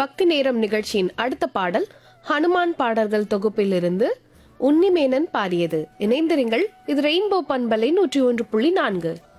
பக்தி நேரம் நிகழ்ச்சியின் அடுத்த பாடல் ஹனுமான் பாடல்கள் தொகுப்பிலிருந்து உன்னிமேனன் பாடியது. இணைந்திருங்கள். இது ரெயின்போ பண்பலை 101.4.